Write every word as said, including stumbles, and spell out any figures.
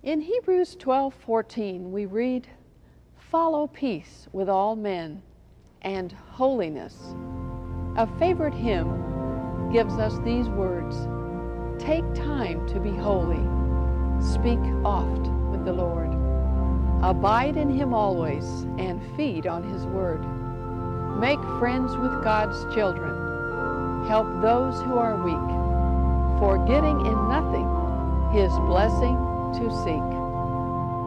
In Hebrews twelve fourteen, we read, "Follow peace with all men and holiness." A favorite hymn gives us these words, "Take time to be holy. Speak oft with the Lord. Abide in Him always and feed on His word. Make friends with God's children. Help those who are weak, forgetting in nothing His blessing to seek."